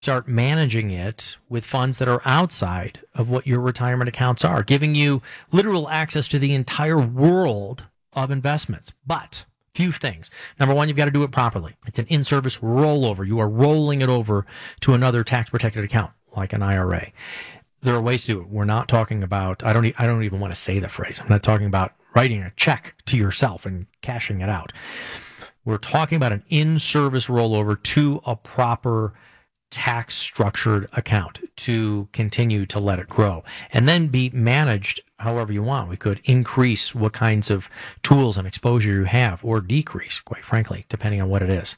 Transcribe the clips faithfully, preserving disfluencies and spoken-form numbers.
start managing it with funds that are outside of what your retirement accounts are, giving you literal access to the entire world of investments. But few things. Number one, you've got to do it properly. It's an in-service rollover. You are rolling it over to another tax-protected account, like an I R A. There are ways to do it. We're not talking about, I don't, I don't even want to say the phrase. I'm not talking about writing a check to yourself and cashing it out. We're talking about an in-service rollover to a proper tax structured account to continue to let it grow and then be managed however you want. We could increase what kinds of tools and exposure you have, or decrease, quite frankly, depending on what it is.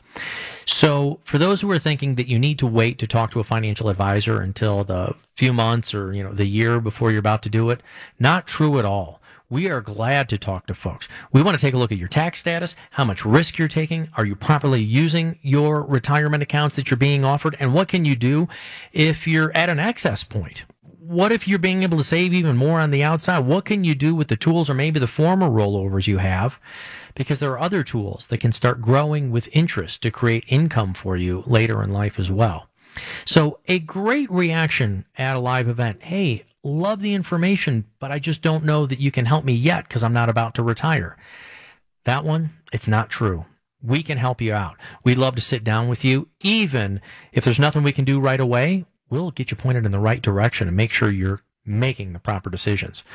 So for those who are thinking that you need to wait to talk to a financial advisor until the few months or, you know, the year before you're about to do it, not true at all. We are glad to talk to folks. We want to take a look at your tax status, how much risk you're taking, are you properly using your retirement accounts that you're being offered, and what can you do if you're at an excess point? What if you're being able to save even more on the outside? What can you do with the tools or maybe the former rollovers you have? Because there are other tools that can start growing with interest to create income for you later in life as well. So a great reaction at a live event. Hey, love the information, but I just don't know that you can help me yet because I'm not about to retire. That one, it's not true. We can help you out. We'd love to sit down with you. Even if there's nothing we can do right away, we'll get you pointed in the right direction and make sure you're making the proper decisions.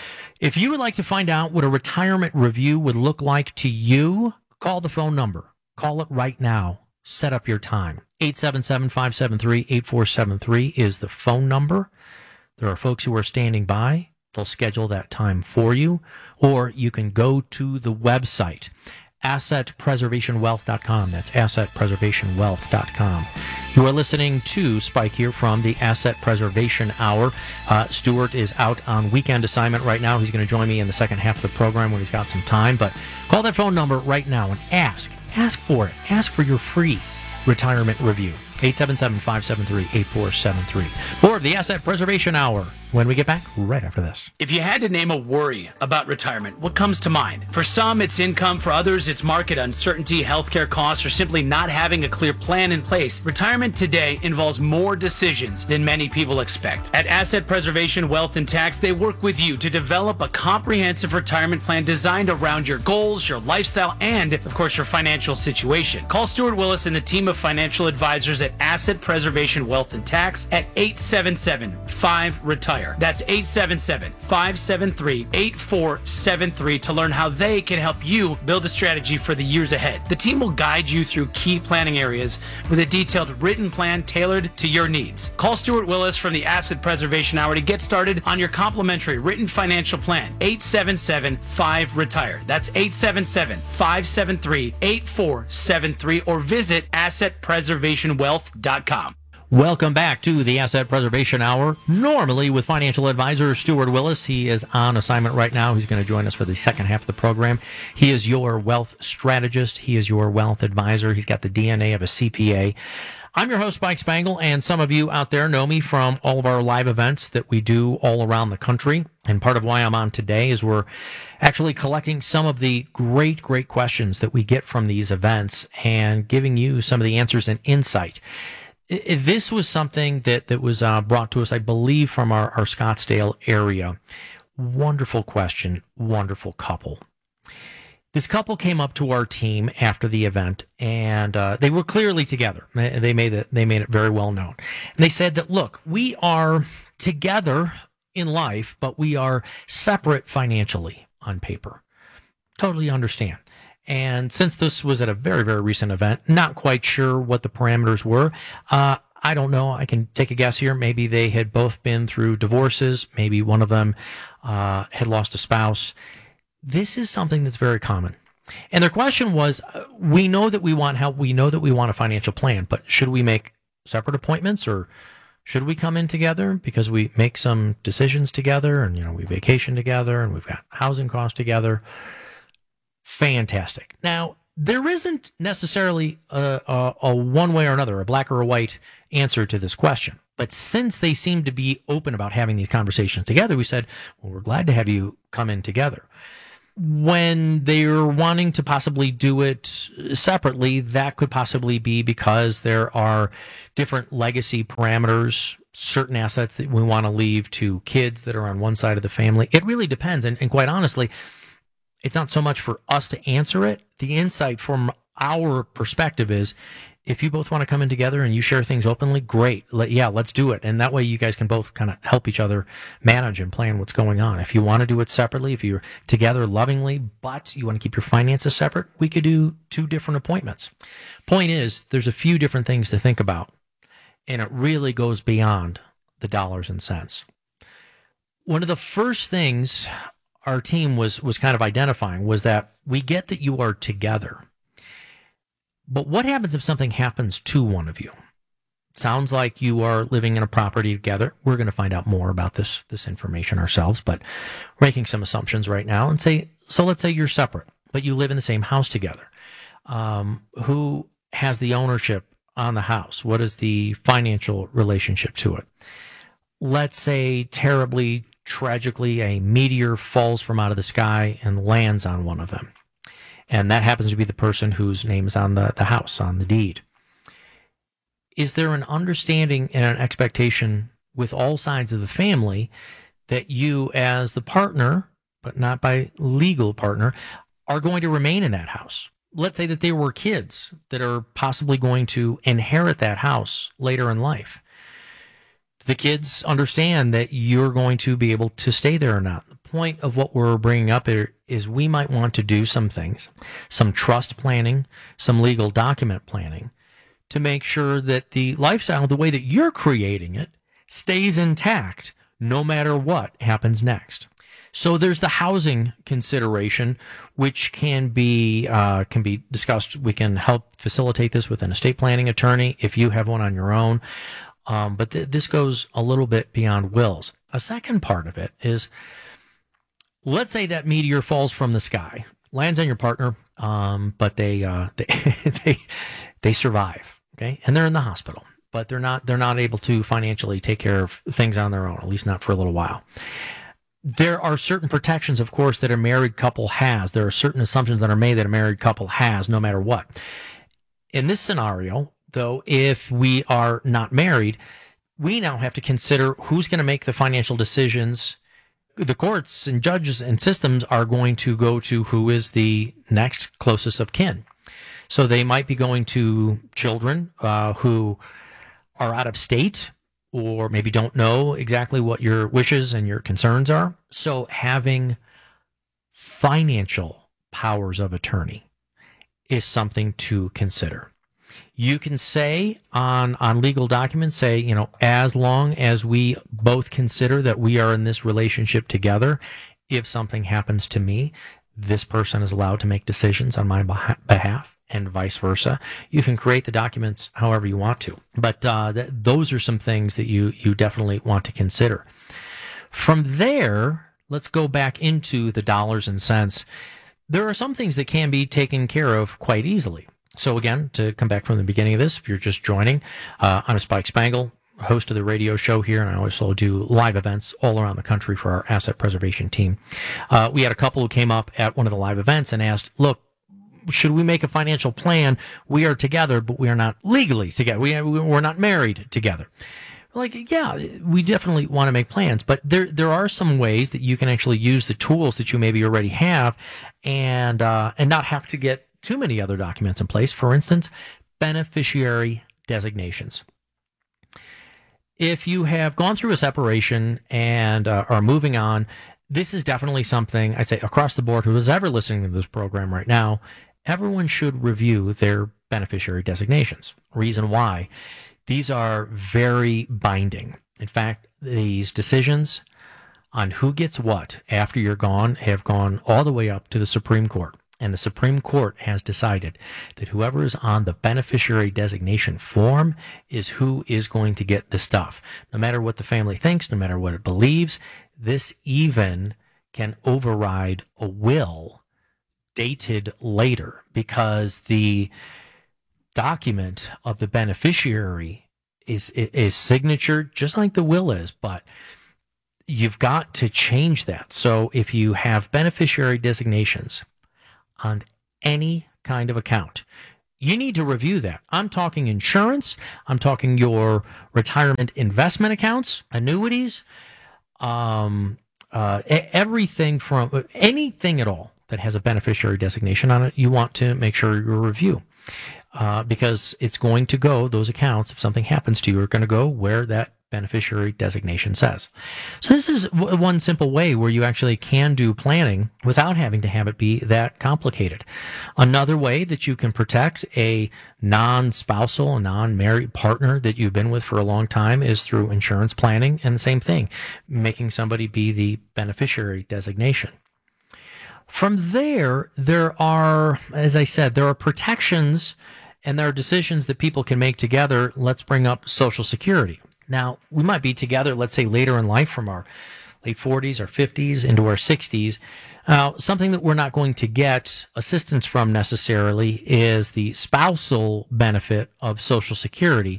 If you would like to find out what a retirement review would look like to you, call the phone number. Call it right now. Set up your time. eight seven seven, five seven three, eight four seven three is the phone number. There are folks who are standing by. They'll schedule that time for you. Or you can go to the website, asset preservation wealth dot com. That's asset preservation wealth dot com. You are listening to Spike here from the Asset Preservation Hour. Uh, Stuart is out on weekend assignment right now. He's going to join me in the second half of the program when he's got some time. But call that phone number right now and ask. Ask for it. Ask for your free retirement review. eight seven seven, five seven three, eight four seven three. For the Asset Preservation Hour, when we get back right after this. If you had to name a worry about retirement, what comes to mind? For some, it's income. For others, it's market uncertainty, healthcare costs, or simply not having a clear plan in place. Retirement today involves more decisions than many people expect. At Asset Preservation Wealth and Tax, they work with you to develop a comprehensive retirement plan designed around your goals, your lifestyle, and, of course, your financial situation. Call Stuart Willis and the team of financial advisors at Asset Preservation Wealth and Tax at eight seven seven, five, retire. That's eight seven seven, five seven three, eight four seven three to learn how they can help you build a strategy for the years ahead. The team will guide you through key planning areas with a detailed written plan tailored to your needs. Call Stuart Willis from the Asset Preservation Hour to get started on your complimentary written financial plan. eight seven seven, five, retire. That's eight seven seven, five seven three, eight four seven three or visit asset preservation wealth dot com. Welcome back to the Asset Preservation Hour, normally with financial advisor Stuart Willis. He is on assignment right now. He's going to join us for the second half of the program. He is your wealth strategist. He is your wealth advisor. He's got the D N A of a C P A. I'm your host, Mike Spangle, and some of you out there know me from all of our live events that we do all around the country. And part of why I'm on today is we're actually collecting some of the great, great questions that we get from these events and giving you some of the answers and insight. This was something that, that was uh, brought to us, I believe, from our, our Scottsdale area. Wonderful question, wonderful couple. This couple came up to our team after the event, and uh, they were clearly together. They made it, they made it very well known. And they said that, look, we are together in life, but we are separate financially on paper. Totally understand. And since this was at a very, very recent event, not quite sure what the parameters were. Uh, I don't know. I can take a guess here. Maybe they had both been through divorces. Maybe one of them uh, had lost a spouse. This is something that's very common. And their question was, uh, we know that we want help. We know that we want a financial plan, but should we make separate appointments, or should we come in together because we make some decisions together and, you know, we vacation together and we've got housing costs together? Fantastic. Now, there isn't necessarily a, a, a one way or another, a black or a white answer to this question. But since they seem to be open about having these conversations together, we said, well, we're glad to have you come in together. When they're wanting to possibly do it separately, that could possibly be because there are different legacy parameters, certain assets that we want to leave to kids that are on one side of the family. It really depends. And, and quite honestly, it's not so much for us to answer it. The insight from our perspective is, if you both want to come in together and you share things openly, great. Let, yeah, let's do it. And that way you guys can both kind of help each other manage and plan what's going on. If you want to do it separately, if you're together lovingly, but you want to keep your finances separate, we could do two different appointments. Point is, there's a few different things to think about, and it really goes beyond the dollars and cents. One of the first things our team was, was kind of identifying was that we get that you are together. But what happens if something happens to one of you? Sounds like you are living in a property together. We're going to find out more about this, this information ourselves, but we're making some assumptions right now and say, so let's say you're separate, but you live in the same house together. Um, who has the ownership on the house? What is the financial relationship to it? Let's say terribly, tragically, a meteor falls from out of the sky and lands on one of them. And that happens to be the person whose name is on the, the house, on the deed. Is there an understanding and an expectation with all sides of the family that you, as the partner, but not by legal partner, are going to remain in that house? Let's say that there were kids that are possibly going to inherit that house later in life. Do the kids understand that you're going to be able to stay there or not? The point of what we're bringing up here is we might want to do some things, some trust planning, some legal document planning, to make sure that the lifestyle, the way that you're creating it, stays intact no matter what happens next. So there's the housing consideration, which can be uh, can be discussed. We can help facilitate this with an estate planning attorney if you have one on your own. Um, but th- this goes a little bit beyond wills. A second part of it is, let's say that meteor falls from the sky, lands on your partner, um, but they uh, they they they survive, okay, and they're in the hospital, but they're not they're not able to financially take care of things on their own, at least not for a little while. There are certain protections, of course, that a married couple has. There are certain assumptions that are made that a married couple has, no matter what. In this scenario, though, if we are not married, we now have to consider who's going to make the financial decisions. The courts and judges and systems are going to go to who is the next closest of kin. So they might be going to children uh, who are out of state or maybe don't know exactly what your wishes and your concerns are. So having financial powers of attorney is something to consider. You can say on, on legal documents, say, you know, as long as we both consider that we are in this relationship together, if something happens to me, this person is allowed to make decisions on my beh- behalf and vice versa. You can create the documents however you want to. But uh, th- those are some things that you, you definitely want to consider. From there, let's go back into the dollars and cents. There are some things that can be taken care of quite easily. So again, to come back from the beginning of this, if you're just joining, uh, I'm Spike Spangle, host of the radio show here, and I also do live events all around the country for our asset preservation team. Uh, we had a couple who came up at one of the live events and asked, look, should we make a financial plan? We are together, but we are not legally together. We, we're not married together. Like, yeah, we definitely want to make plans, but there there are some ways that you can actually use the tools that you maybe already have and uh, and not have to get too many other documents in place. For instance, beneficiary designations. If you have gone through a separation and uh, are moving on, this is definitely something I say across the board. Who is ever listening to this program right now, everyone should review their beneficiary designations. Reason why? These are very binding. In fact, these decisions on who gets what after you're gone have gone all the way up to the Supreme Court. And the Supreme Court has decided that whoever is on the beneficiary designation form is who is going to get the stuff. No matter what the family thinks, no matter what it believes, this even can override a will dated later because the document of the beneficiary is is signatured just like the will is, but you've got to change that. So if you have beneficiary designations on any kind of account, you need to review that. I'm talking insurance. I'm talking your retirement investment accounts, annuities, um, uh, everything from anything at all that has a beneficiary designation on it. You want to make sure you review uh, because it's going to go, those accounts, if something happens to you, are going to go where that beneficiary designation says. So this is w- one simple way where you actually can do planning without having to have it be that complicated. Another way that you can protect a non-spousal, non-married partner that you've been with for a long time is through insurance planning, and the same thing, making somebody be the beneficiary designation. From there, there are, as I said, there are protections and there are decisions that people can make together. Let's bring up Social Security. Now, we might be together, let's say later in life from our late forties or fifties into our sixties. Uh, something that we're not going to get assistance from necessarily is the spousal benefit of Social Security,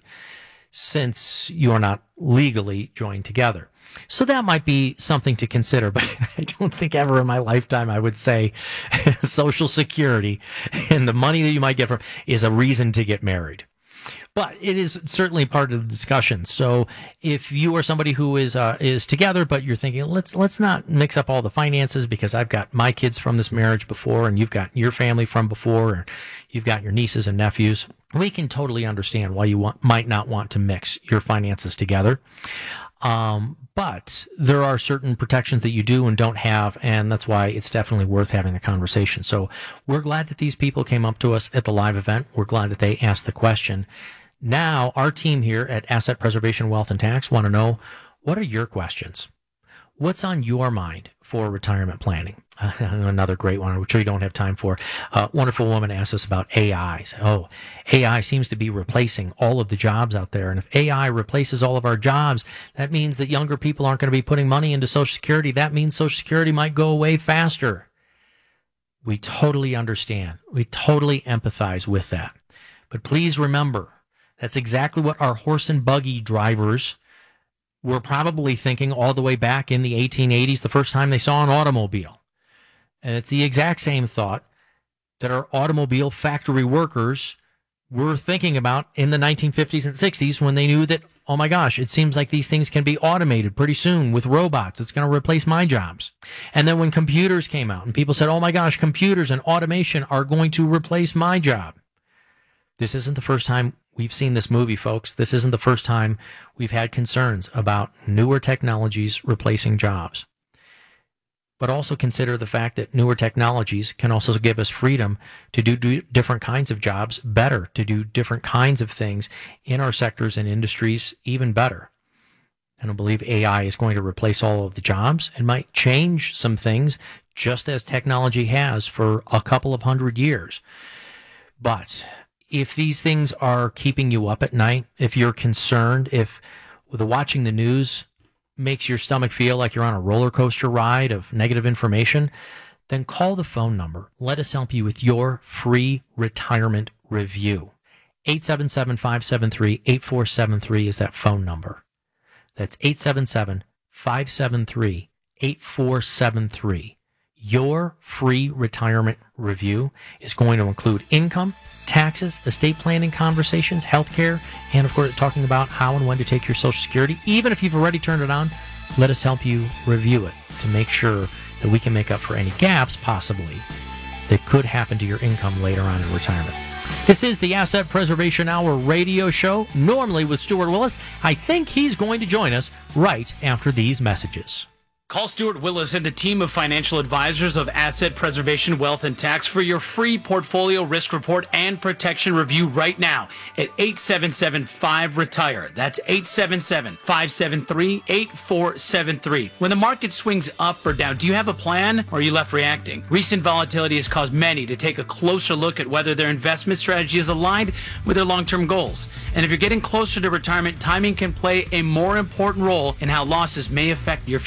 since you are not legally joined together. So that might be something to consider, but I don't think ever in my lifetime I would say Social Security and the money that you might get from is a reason to get married. But it is certainly part of the discussion. So if you are somebody who is uh, is together, but you're thinking, let's let's not mix up all the finances because I've got my kids from this marriage before, and you've got your family from before, or you've got your nieces and nephews, we can totally understand why you want, might not want to mix your finances together. Um, but there are certain protections that you do and don't have, and that's why it's definitely worth having the conversation. So we're glad that these people came up to us at the live event. We're glad that they asked the question. Now, our team here at Asset Preservation Wealth and Tax want to know, what are your questions? What's on your mind for retirement planning? Uh, another great one, which we don't have time for. A uh, wonderful woman asked us about A I. Oh, A I seems to be replacing all of the jobs out there. And if A I replaces all of our jobs, that means that younger people aren't going to be putting money into Social Security. That means Social Security might go away faster. We totally understand. We totally empathize with that. But please remember, that's exactly what our horse and buggy drivers were probably thinking all the way back in the eighteen eighties, the first time they saw an automobile. And it's the exact same thought that our automobile factory workers were thinking about in the nineteen fifties and sixties when they knew that, oh my gosh, it seems like these things can be automated pretty soon with robots. It's going to replace my jobs. And then when computers came out and people said, oh my gosh, computers and automation are going to replace my job. This isn't the first time we've seen this movie, folks. This isn't the first time we've had concerns about newer technologies replacing jobs. But also consider the fact that newer technologies can also give us freedom to do, do different kinds of jobs better, to do different kinds of things in our sectors and industries even better. I don't believe A I is going to replace all of the jobs. It might change some things, just as technology has for a couple of hundred years. But if these things are keeping you up at night, if you're concerned, if the watching the news makes your stomach feel like you're on a roller coaster ride of negative information, then call the phone number. Let us help you with your free retirement review. eight seven seven, five seven three, eight four seven three is that phone number. That's eight seven seven, five seven three, eight four seven three. Your free retirement review is going to include income, taxes, estate planning conversations, healthcare, and of course talking about how and when to take your Social Security. Even if you've already turned it on, let us help you review it to make sure that we can make up for any gaps possibly that could happen to your income later on in retirement. This is the Asset Preservation Hour radio show, normally with Stuart Willis. I think he's going to join us right after these messages. Call Stuart Willis and the team of financial advisors of Asset Preservation Wealth and Tax for your free portfolio risk report and protection review right now at eight seven seven, five, retire. That's eight seven seven, five seven three, eight four seven three. When the market swings up or down, do you have a plan or are you left reacting? Recent volatility has caused many to take a closer look at whether their investment strategy is aligned with their long-term goals. And if you're getting closer to retirement, timing can play a more important role in how losses may affect your future.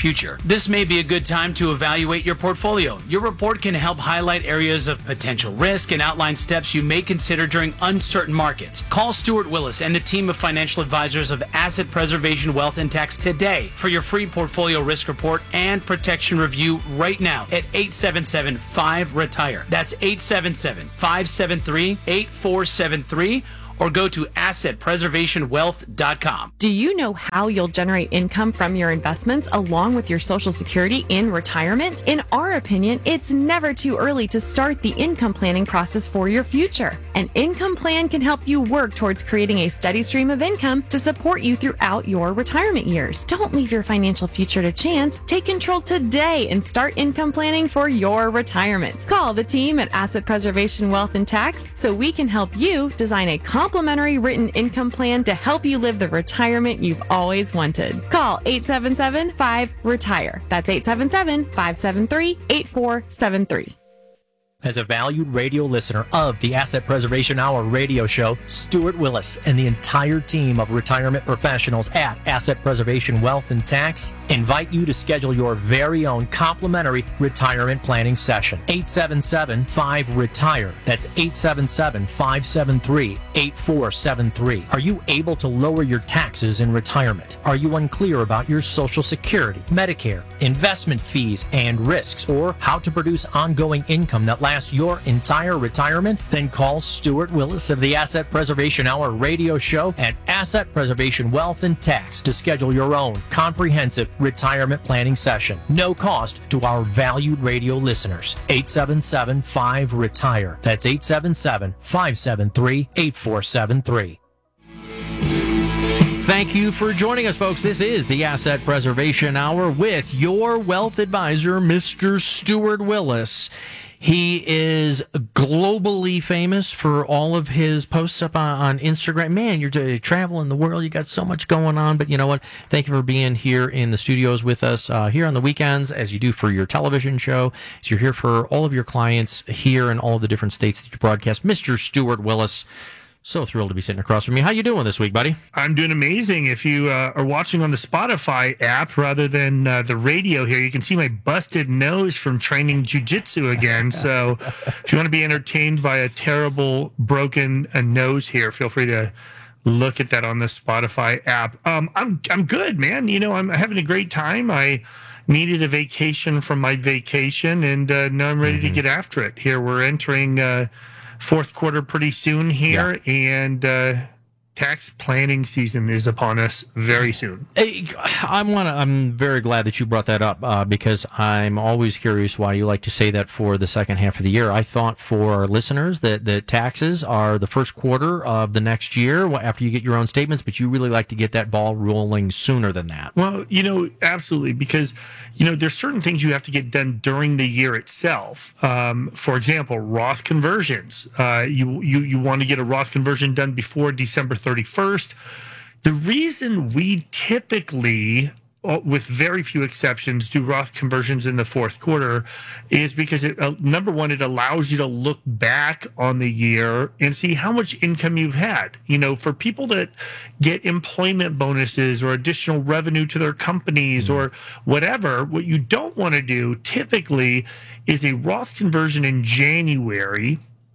This may be a good time to evaluate your portfolio. Your report can help highlight areas of potential risk and outline steps you may consider during uncertain markets. Call Stuart Willis and the team of financial advisors of Asset Preservation Wealth and Tax today for your free portfolio risk report and protection review right now at eight seven seven, five, retire. That's eight seven seven, five seven three, eight four seven three. Or go to asset preservation wealth dot com. Do you know how you'll generate income from your investments along with your Social Security in retirement? In our opinion, it's never too early to start the income planning process for your future. An income plan can help you work towards creating a steady stream of income to support you throughout your retirement years. Don't leave your financial future to chance. Take control today and start income planning for your retirement. Call the team at Asset Preservation Wealth and Tax so we can help you design a complimentary written income plan to help you live the retirement you've always wanted. Call eight seven seven, five, retire. That's eight seven seven, five seven three, eight four seven three. As a valued radio listener of the Asset Preservation Hour radio show, Stuart Willis and the entire team of retirement professionals at Asset Preservation Wealth and Tax invite you to schedule your very own complimentary retirement planning session. eight seven seven, five, retire. That's eight seven seven, five seven three, eight four seven three. Are you able to lower your taxes in retirement? Are you unclear about your Social Security, Medicare, investment fees and risks, or how to produce ongoing income that lasts your entire retirement? Then call Stuart Willis of the Asset Preservation Hour radio show at Asset Preservation Wealth and Tax to schedule your own comprehensive retirement planning session. No cost to our valued radio listeners. eight seven seven, five, retire. That's eight seven seven, five seven three, eight four seven three. Thank you for joining us, folks. This is the Asset Preservation Hour with your wealth advisor, Mister Stuart Willis. He is globally famous for all of his posts up on, on Instagram. Man, you're uh, traveling the world. You got so much going on. But you know what? Thank you for being here in the studios with us uh, here on the weekends, as you do for your television show, as you're here for all of your clients here in all of the different states that you broadcast. Mister Stuart Willis, so thrilled to be sitting across from me. How you doing this week, buddy? I'm doing amazing. If you uh, are watching on the Spotify app rather than uh, the radio here, you can see my busted nose from training jiu-jitsu again. So if you want to be entertained by a terrible broken uh, nose here, feel free to look at that on the Spotify app. Um, I'm I'm good, man. You know, I'm having a great time. I needed a vacation from my vacation, and uh, now I'm ready mm-hmm. to get after it. Here we're entering uh, fourth quarter pretty soon here, yeah. and uh, tax planning season is upon us very soon. Hey, I want to. I'm very glad that you brought that up uh, because I'm always curious why you like to say that for the second half of the year. I thought for our listeners that that taxes are the first quarter of the next year after you get your own statements, but you really like to get that ball rolling sooner than that. Well, you know, absolutely, because you know there's certain things you have to get done during the year itself. Um, for example, Roth conversions. Uh, you you you want to get a Roth conversion done before December thirty-first. The reason we typically, with very few exceptions, do Roth conversions in the fourth quarter is because, it, uh, number one, it allows you to look back on the year and see how much income you've had. You know, for people that get employment bonuses or additional revenue to their companies mm-hmm. or whatever, what you don't want to do typically is a Roth conversion in January,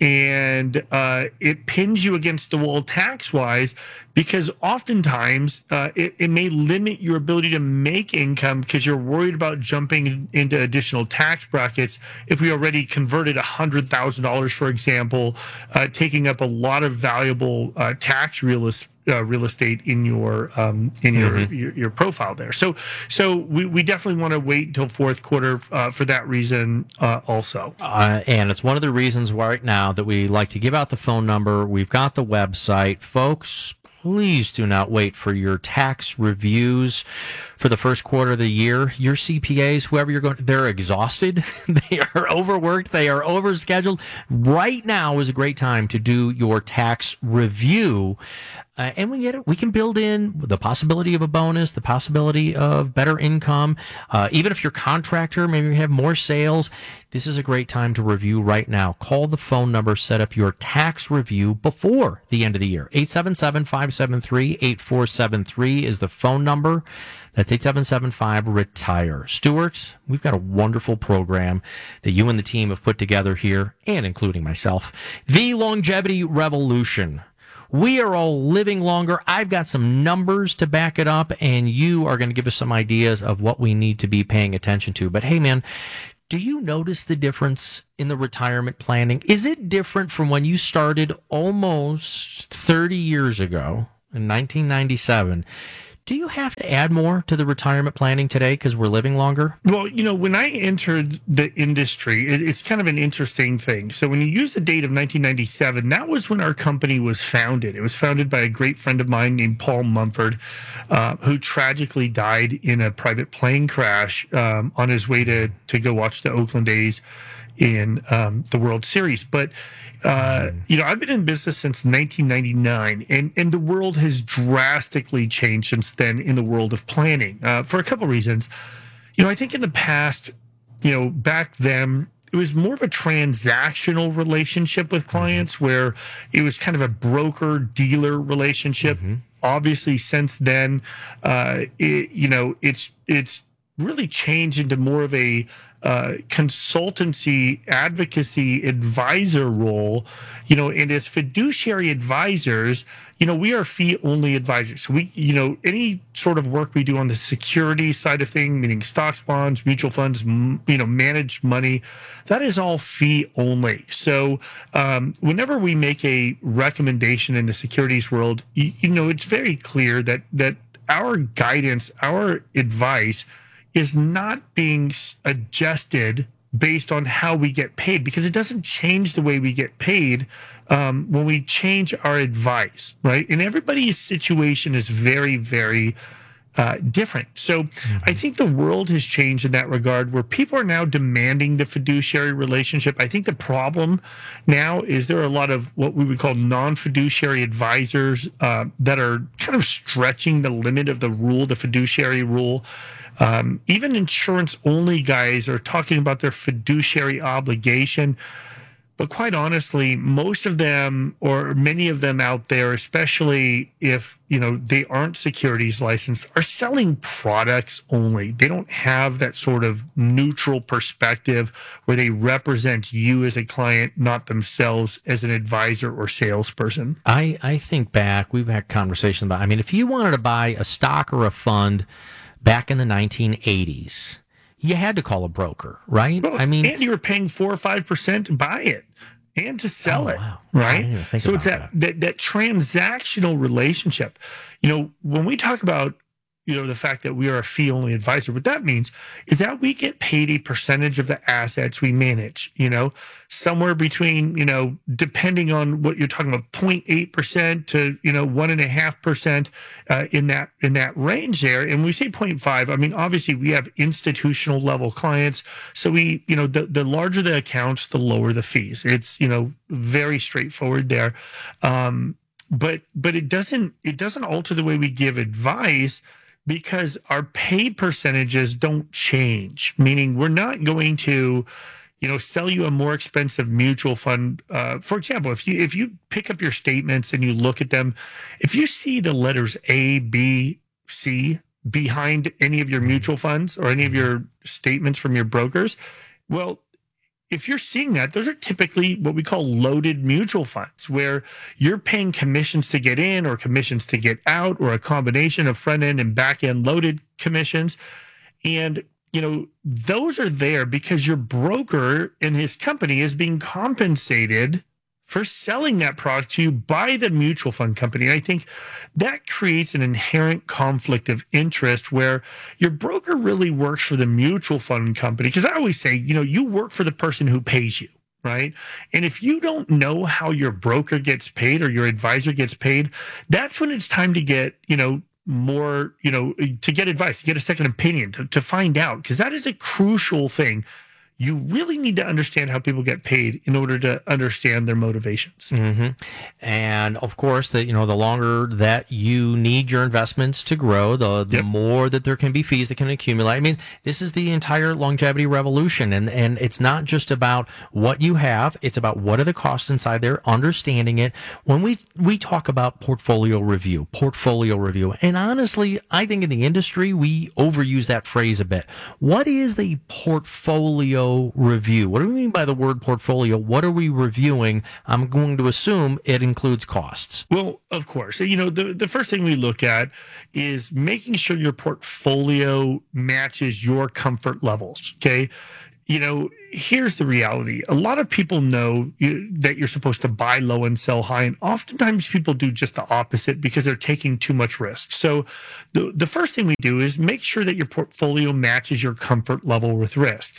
and uh, it pins you against the wall tax-wise because oftentimes uh, it, it may limit your ability to make income because you're worried about jumping into additional tax brackets. If we already converted one hundred thousand dollars, for example, uh, taking up a lot of valuable uh, tax real estate, Uh, real estate in your um, in your, mm-hmm. your your profile there. So so we, we definitely want to wait until fourth quarter uh, for that reason uh, also. Uh, and it's one of the reasons right now that we like to give out the phone number. We've got the website. Folks, please do not wait for your tax reviews for the first quarter of the year. Your C P As, whoever you're going, they're exhausted. They are overworked. They are overscheduled. Right now is a great time to do your tax review. Uh, and we get it. We can build in the possibility of a bonus, the possibility of better income. Uh, even if you're a contractor, maybe you have more sales. This is a great time to review right now. Call the phone number, set up your tax review before the end of the year. eight seven seven, five seven three, eight four seven three is the phone number. That's eight seven seven five, retire. Stuart, we've got a wonderful program that you and the team have put together here, and including myself. The Longevity Revolution. We are all living longer. I've got some numbers to back it up, and you are going to give us some ideas of what we need to be paying attention to. But hey, man, do you notice the difference in the retirement planning? Is it different from when you started almost thirty years ago in nineteen ninety-seven? Do you have to add more to the retirement planning today because we're living longer? Well, you know, when I entered the industry, it, it's kind of an interesting thing. So when you use the date of nineteen ninety-seven, that was when our company was founded. It was founded by a great friend of mine named Paul Mumford, uh, who tragically died in a private plane crash um, on his way to, to go watch the Oakland A's in um, the World Series. But, uh, you know, I've been in business since nineteen ninety-nine, and, and the world has drastically changed since then in the world of planning uh, for a couple reasons. You know, I think in the past, you know, back then, it was more of a transactional relationship with clients where it was kind of a broker-dealer relationship. Mm-hmm. Obviously, since then, uh, it, you know, it's it's really changed into more of a uh, consultancy, advocacy, advisor role, you know, and as fiduciary advisors, you know, we are fee-only advisors. So we, you know, any sort of work we do on the security side of things, meaning stocks, bonds, mutual funds, m- you know, managed money, that is all fee-only. So um, whenever we make a recommendation in the securities world, you, you know, it's very clear that that our guidance, our advice is not being adjusted based on how we get paid, because it doesn't change the way we get paid um, when we change our advice, right? And everybody's situation is very, very uh, different. So mm-hmm. I think the world has changed in that regard, where people are now demanding the fiduciary relationship. I think the problem now is there are a lot of what we would call non-fiduciary advisors uh, that are kind of stretching the limit of the rule, the fiduciary rule. Um, even insurance-only guys are talking about their fiduciary obligation. But quite honestly, most of them, or many of them out there, especially if, you know, they aren't securities licensed, are selling products only. They don't have that sort of neutral perspective where they represent you as a client, not themselves as an advisor or salesperson. I, I think back, we've had conversations about, I mean, if you wanted to buy a stock or a fund back in the nineteen eighties, you had to call a broker, right? Well, I mean, and you were paying four or five percent to buy it and to sell oh, it, wow. right? So about it's that, that. that that transactional relationship. You know, when we talk about, you know, the fact that we are a fee-only advisor, what that means is that we get paid a percentage of the assets we manage, you know, somewhere between, you know, depending on what you're talking about, zero point eight percent to, you know, one point five percent uh, in that in that range there. And when we say zero point five, I mean, obviously we have institutional level clients. So we, you know, the, the larger the accounts, the lower the fees. It's, you know, very straightforward there. Um, but but it doesn't it doesn't alter the way we give advice, because our paid percentages don't change, meaning we're not going to, you know, sell you a more expensive mutual fund. Uh, for example, if you if you pick up your statements and you look at them, if you see the letters A, B, C behind any of your mutual funds or any of your statements from your brokers, well, if you're seeing that, those are typically what we call loaded mutual funds, where you're paying commissions to get in or commissions to get out, or a combination of front end and back end loaded commissions. And, you know, those are there because your broker and his company is being compensated for selling that product to you by the mutual fund company. And I think that creates an inherent conflict of interest where your broker really works for the mutual fund company. Because I always say, you know, you work for the person who pays you, right? And if you don't know how your broker gets paid or your advisor gets paid, that's when it's time to get, you know, more, you know, to get advice, to get a second opinion, to, to find out, because that is a crucial thing. you really need to understand how people get paid in order to understand their motivations. Mm-hmm. And of course, that you know, the longer that you need your investments to grow, the, the Yep. more that there can be fees that can accumulate. I mean, this is the entire longevity revolution, and and it's not just about what you have; it's about what are the costs inside there, understanding it. When we we talk about portfolio review, portfolio review, and honestly, I think in the industry we overuse that phrase a bit. What is the portfolio review? What do we mean by the word portfolio? What are we reviewing? I'm going to assume it includes costs. Well, of course. You know, the, the first thing we look at is making sure your portfolio matches your comfort levels. Okay. You know, here's the reality. A lot of people know you, that you're supposed to buy low and sell high. And oftentimes people do just the opposite because they're taking too much risk. So the, the first thing we do is make sure that your portfolio matches your comfort level with risk.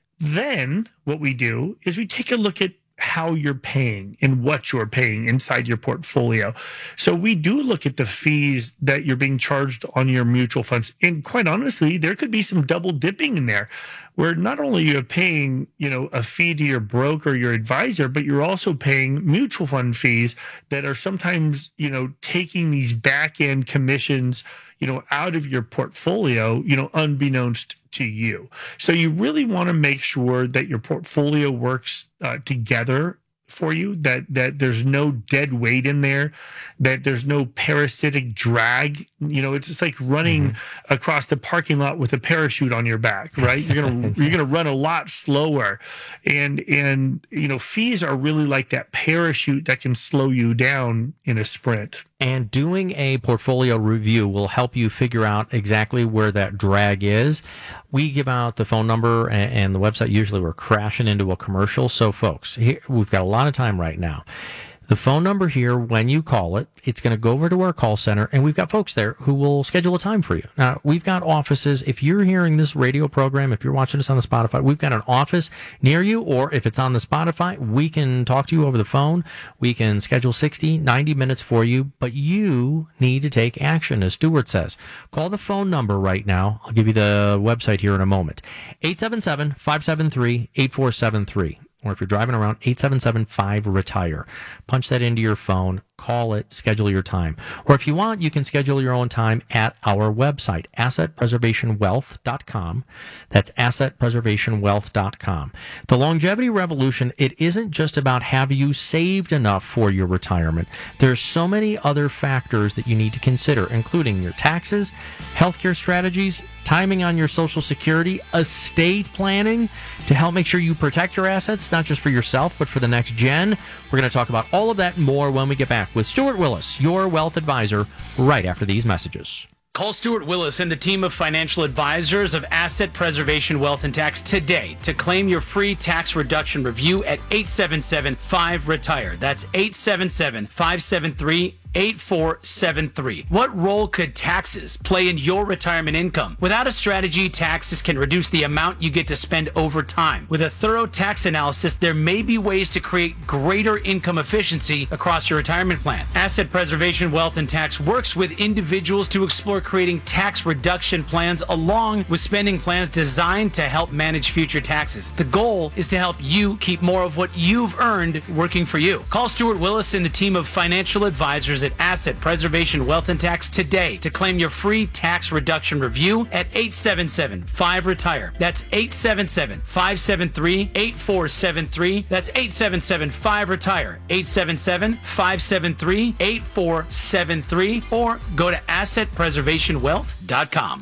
Then what we do is we take a look at how you're paying and what you're paying inside your portfolio. So we do look at the fees that you're being charged on your mutual funds. And quite honestly, there could be some double dipping in there where not only you're paying, you know, a fee to your broker, your advisor, but you're also paying mutual fund fees that are sometimes, you know, taking these back end commissions, you know, out of your portfolio, you know, unbeknownst to you. So you really want to make sure that your portfolio works uh, together for you, that that there's no dead weight in there, that there's no parasitic drag. You know, it's just like running mm-hmm. across the parking lot with a parachute on your back, right? You're gonna you're gonna run a lot slower, and and you know, fees are really like that parachute that can slow you down in a sprint. And doing a portfolio review will help you figure out exactly where that drag is. We give out the phone number and, and the website. Usually we're crashing into a commercial. So folks, here, we've got a lot of time right now. The phone number here, when you call it, it's going to go over to our call center, and we've got folks there who will schedule a time for you. Now, we've got offices. If you're hearing this radio program, if you're watching us on the Spotify, we've got an office near you, or if it's on the Spotify, we can talk to you over the phone. We can schedule sixty, ninety minutes for you, but you need to take action, as Stuart says. Call the phone number right now. I'll give you the website here in a moment. eight seven seven, five seven three, eight four seven three. Or if you're driving around, eight seven seven five retire. Punch that into your phone, call it, schedule your time. Or if you want, you can schedule your own time at our website, asset preservation wealth dot com. That's asset preservation wealth dot com. The longevity revolution, it isn't just about have you saved enough for your retirement. There's so many other factors that you need to consider, including your taxes, healthcare strategies, timing on your Social Security, estate planning to help make sure you protect your assets, not just for yourself, but for the next gen. We're going to talk about all of that and more when we get back with Stuart Willis, your wealth advisor, right after these messages. Call Stuart Willis and the team of financial advisors of Asset Preservation Wealth and Tax today to claim your free tax reduction review at eight seven seven five retire. That's eight seven seven, five seven three, eight four seven three. What role could taxes play in your retirement income? Without a strategy, taxes can reduce the amount you get to spend over time. With a thorough tax analysis, there may be ways to create greater income efficiency across your retirement plan. Asset Preservation Wealth and Tax works with individuals to explore creating tax reduction plans along with spending plans designed to help manage future taxes. The goal is to help you keep more of what you've earned working for you. Call Stuart Willis and the team of financial advisors at Asset Preservation Wealth and Tax today to claim your free tax reduction review at eight seven seven five retire. That's eight seven seven, five seven three, eight four seven three. That's eight seven seven five retire. eight seven seven, five seven three, eight four seven three, or go to asset preservation wealth dot com.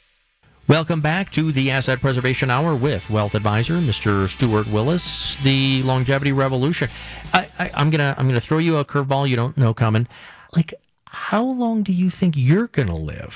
Welcome back to the Asset Preservation Hour with Wealth Advisor, Mister Stuart Willis, the longevity revolution. I, I, I'm gonna I'm gonna throw you a curveball you don't know coming. Like, how long do you think you're gonna live?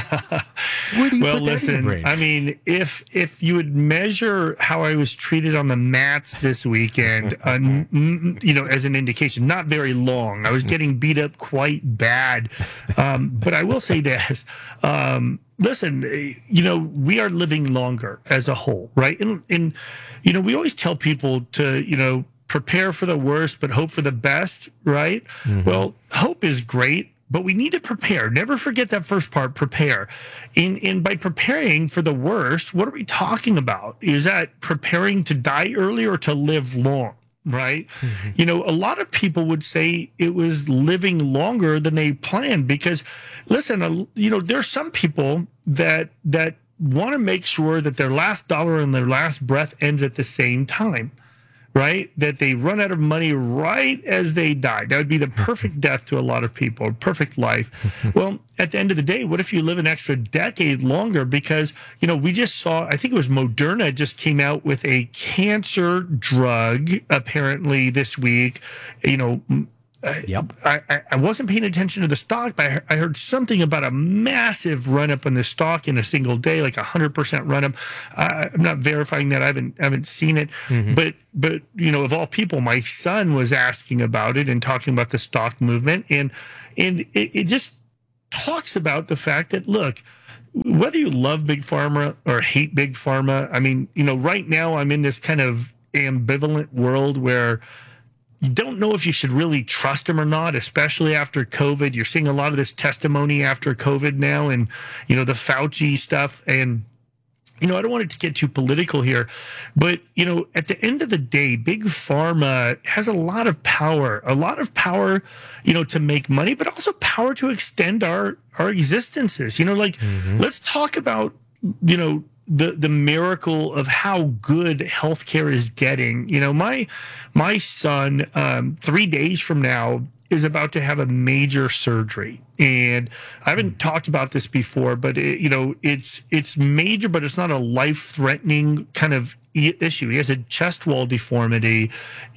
Where do you well, put that listen. in your brain? I mean, if if you would measure how I was treated on the mats this weekend, uh, n- you know, as an indication, not very long. I was getting beat up quite bad, um, but I will say this. Um, Listen, you know, we are living longer as a whole, right? And, and, you know, we always tell people to, you know, prepare for the worst, but hope for the best, right? Mm-hmm. Well, hope is great, but we need to prepare. Never forget that first part, prepare. In in by preparing for the worst, what are we talking about? Is that preparing to die early or to live long? Right. Mm-hmm. You know, a lot of people would say it was living longer than they planned because, listen, uh, you know, there's some people that that want to make sure that their last dollar and their last breath ends at the same time. Right? That they run out of money right as they die. That would be the perfect death to a lot of people, perfect life. Well, at the end of the day, what if you live an extra decade longer? Because, you know, we just saw, I think it was Moderna just came out with a cancer drug apparently this week. You know, Yep. I, I wasn't paying attention to the stock, but I heard something about a massive run up on the stock in a single day, like a hundred percent run up. Uh, I'm not verifying that. I haven't I haven't seen it, mm-hmm. but but you know, of all people, my son was asking about it and talking about the stock movement, and and it, it just talks about the fact that look, whether you love big pharma or hate big pharma, I mean, you know, right now I'm in this kind of ambivalent world where you don't know if you should really trust them or not, especially after COVID. You're seeing a lot of this testimony after COVID now and, you know, the Fauci stuff. And, you know, I don't want it to get too political here, but, you know, at the end of the day, big pharma has a lot of power, a lot of power, you know, to make money, but also power to extend our, our existences. You know, like, mm-hmm. let's talk about, you know, the the miracle of how good healthcare is getting. You know, my my son um, three days from now is about to have a major surgery, and I haven't talked about this before, but it, you know, it's it's major, but it's not a life threatening kind of issue. He has a chest wall deformity,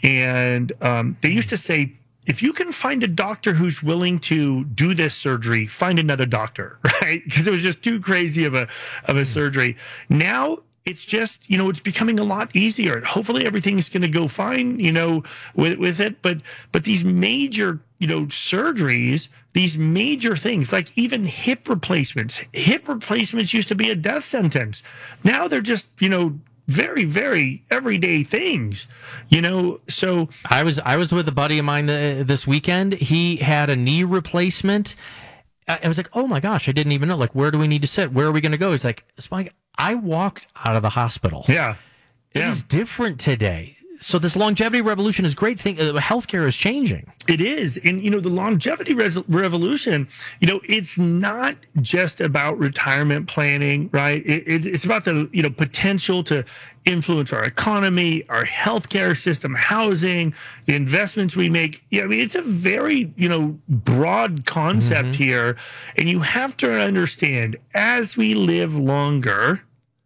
and um, they used to say, if you can find a doctor who's willing to do this surgery, find another doctor, right? Because it was just too crazy of a of a surgery. Now it's just, you know, it's becoming a lot easier. Hopefully everything's going to go fine, you know, with with it. But but these major, you know, surgeries, these major things, like even hip replacements. Hip replacements used to be a death sentence. Now they're just, you know, very, very everyday things, you know. So I was I was with a buddy of mine the, this weekend. He had a knee replacement. I was like, oh my gosh, I didn't even know. Like, where do we need to sit? Where are we going to go? He's like, Spike, I walked out of the hospital. Yeah, yeah. It is different today. So this longevity revolution is a great thing. Uh, healthcare is changing. It is. And, you know, the longevity res- revolution, you know, it's not just about retirement planning, right? It, it, it's about the, you know, potential to influence our economy, our healthcare system, housing, the investments we make. Yeah, I mean, it's a very, you know, broad concept mm-hmm. here. And you have to understand, as we live longer,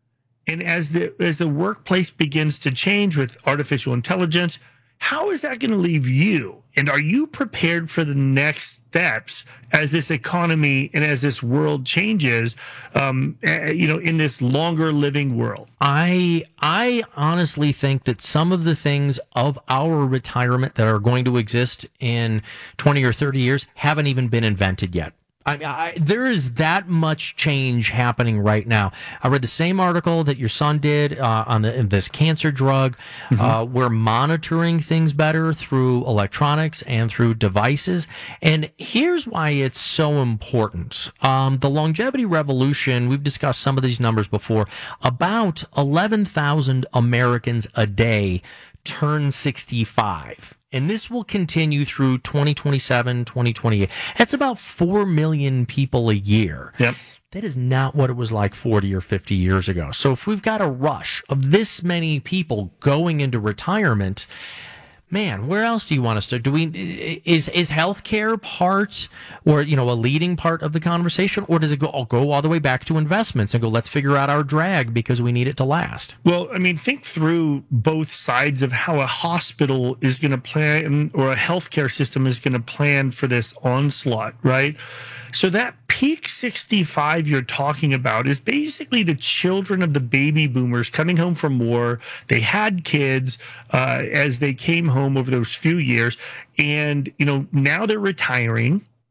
and as the as the workplace begins to change with artificial intelligence, how is that going to leave you? And are you prepared for the next steps as this economy and as this world changes, um, you know, in this longer living world? I I honestly think that some of the things of our retirement that are going to exist in twenty or thirty years haven't even been invented yet. I, I, there is that much change happening right now. I read the same article that your son did uh, on the, this cancer drug. Mm-hmm. Uh, we're monitoring things better through electronics and through devices. And here's why it's so important. Um, the longevity revolution, we've discussed some of these numbers before. About eleven thousand Americans a day turn sixty-five. And this will continue through twenty twenty-seven, twenty twenty-eight. That's about four million people a year. Yep. That is not what it was like forty or fifty years ago. So if we've got a rush of this many people going into retirement, man, where else do you want us to? Do we is is healthcare part, or you know, a leading part of the conversation, or does it go go all the way back to investments and go, let's figure out our drag because we need it to last? Well, I mean, think through both sides of how a hospital is going to plan, or a healthcare system is going to plan for this onslaught, right? So that peak sixty-five you're talking about is basically the children of the baby boomers coming home from war. They had kids uh, as they came home over those few years, and you know, now they're retiring,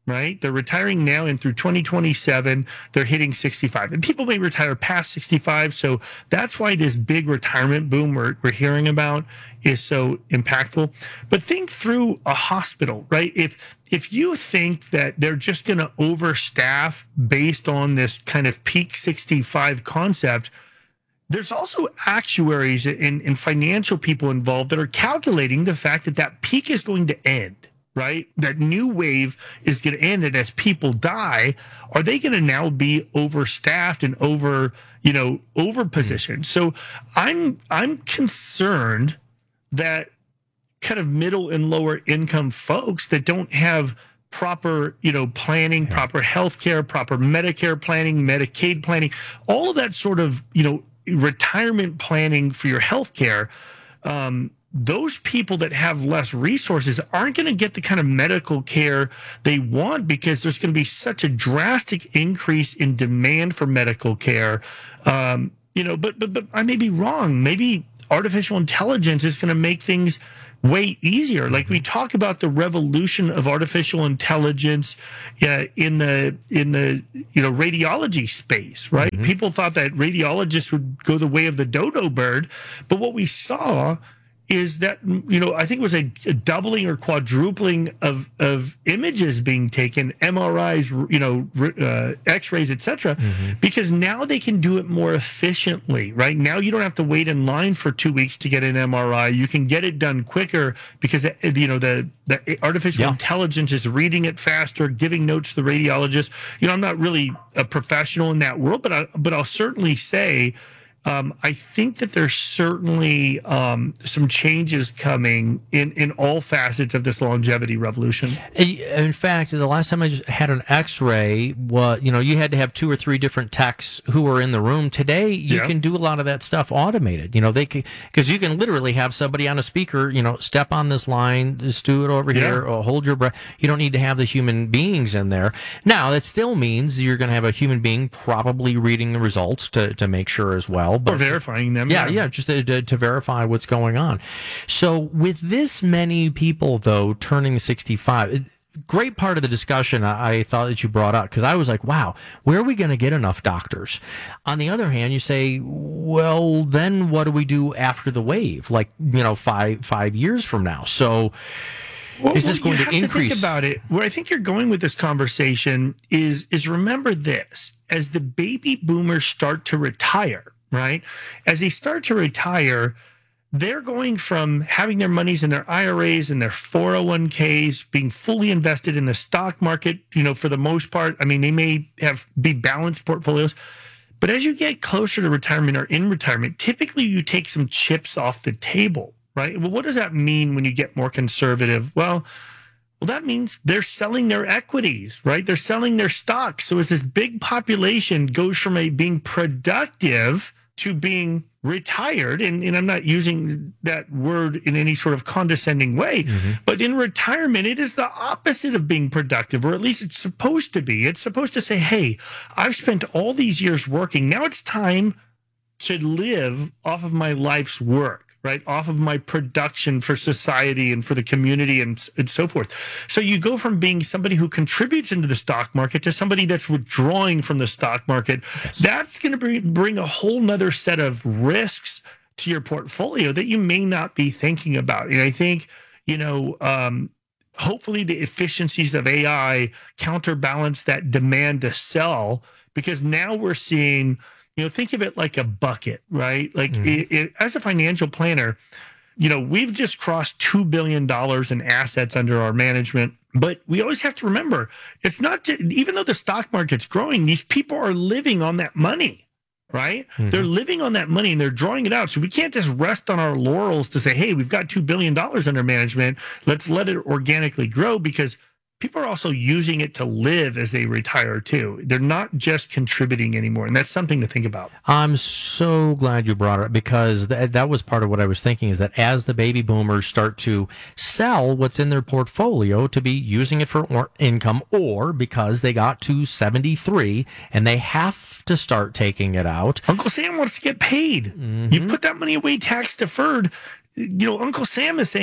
right? They're retiring now, and through twenty twenty-seven, they're hitting sixty-five. And people may retire past sixty-five, so that's why this big retirement boom we're, we're hearing about is so impactful. But think through a hospital, right? If if you think that they're just going to overstaff based on this kind of peak sixty-five concept, there's also actuaries and, and financial people involved that are calculating the fact that that peak is going to end. Right? That new wave is going to end. And as people die, are they going to now be overstaffed and over, you know, over positioned? So I'm, I'm concerned that kind of middle and lower income folks that don't have proper, you know, planning, yeah. proper healthcare, proper Medicare planning, Medicaid planning, all of that sort of, you know, retirement planning for your healthcare, um, those people that have less resources aren't going to get the kind of medical care they want because there's going to be such a drastic increase in demand for medical care. Um, you know, but, but, but I may be wrong. Maybe artificial intelligence is going to make things way easier. Like we talk about the revolution of artificial intelligence uh, in the, in the, you know, radiology space, right? Mm-hmm. People thought that radiologists would go the way of the dodo bird, but what we saw is that, you know, I think it was a, a doubling or quadrupling of, of images being taken, M R Is, you know, uh, X-rays, et cetera, mm-hmm. because now they can do it more efficiently, right? Now you don't have to wait in line for two weeks to get an M R I. You can get it done quicker because, you know, the, the artificial yeah. intelligence is reading it faster, giving notes to the radiologist. You know, I'm not really a professional in that world, but I, but I'll certainly say, Um, I think that there's certainly um, some changes coming in, in all facets of this longevity revolution. In fact, the last time I just had an X-ray, what you know, you had to have two or three different techs who were in the room. Today, you yeah. can do a lot of that stuff automated. You know, they can, because you can literally have somebody on a speaker. You know, step on this line, just do it over yeah. here, or hold your breath. You don't need to have the human beings in there. Now, that still means you're going to have a human being probably reading the results to to make sure as well. But, or verifying them. Yeah, yeah, yeah just to, to, to verify what's going on. So with this many people, though, turning sixty-five, great part of the discussion I, I thought that you brought up, because I was like, wow, where are we going to get enough doctors? On the other hand, you say, well, then what do we do after the wave? Like, you know, five five years from now. So... Well, is this well, going you to have increase? To think about it. Where I think you're going with this conversation is is remember this: as the baby boomers start to retire, right? As they start to retire, they're going from having their monies in their I R As and their four oh one k's, being fully invested in the stock market. You know, for the most part, I mean, they may have be balanced portfolios. But as you get closer to retirement or in retirement, typically you take some chips off the table. Right? Well, what does that mean when you get more conservative? Well, well, that means they're selling their equities, right? They're selling their stocks. So as this big population goes from a being productive to being retired, and, and I'm not using that word in any sort of condescending way, mm-hmm. but in retirement, it is the opposite of being productive, or at least it's supposed to be. It's supposed to say, hey, I've spent all these years working. Now it's time to live off of my life's work. Right, off of my production for society and for the community and, and so forth. So you go from being somebody who contributes into the stock market to somebody that's withdrawing from the stock market. Yes. That's going to bring, bring a whole nother set of risks to your portfolio that you may not be thinking about. And I think, you know, um, hopefully the efficiencies of A I counterbalance that demand to sell, because now we're seeing, you know, think of it like a bucket, right? Like mm. it, it, as a financial planner, you know, we've just crossed two billion dollars in assets under our management. But we always have to remember, it's not just, even though the stock market's growing, these people are living on that money, right? Mm-hmm. They're living on that money and they're drawing it out. So we can't just rest on our laurels to say, hey, we've got two billion dollars under management. Let's let it organically grow, because people are also using it to live as they retire too. They're not just contributing anymore. And that's something to think about. I'm so glad you brought it up, because th- that was part of what I was thinking, is that as the baby boomers start to sell what's in their portfolio to be using it for or- income, or because they got to seventy-three and they have to start taking it out. Uncle Sam wants to get paid. Mm-hmm. You put that money away tax deferred. You know, Uncle Sam is saying,